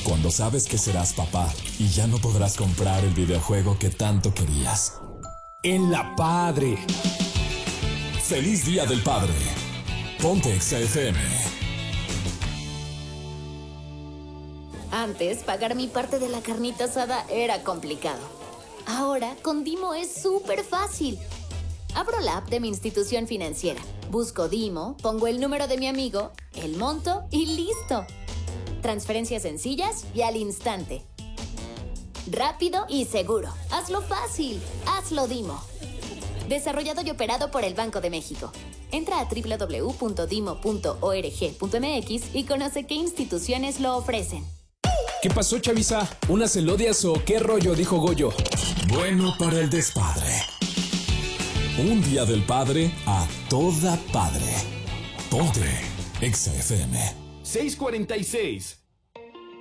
Cuando sabes que serás papá y ya no podrás comprar el videojuego que tanto querías. En la Padre. ¡Feliz Día del Padre! Ponte Exa FM. Antes, pagar mi parte de la carnita asada era complicado. Ahora, con Dimo es súper fácil. Abro la app de mi institución financiera, busco Dimo, pongo el número de mi amigo, el monto y listo. Transferencias sencillas y al instante. Rápido y seguro. Hazlo fácil. Hazlo Dimo. Desarrollado y operado por el Banco de México. Entra a www.dimo.org.mx y conoce qué instituciones lo ofrecen. ¿Qué pasó, chaviza? ¿Unas elodias o qué rollo? Dijo Goyo. Bueno para el despadre. Un día del padre a toda padre. Ponte Exa FM. 6:46.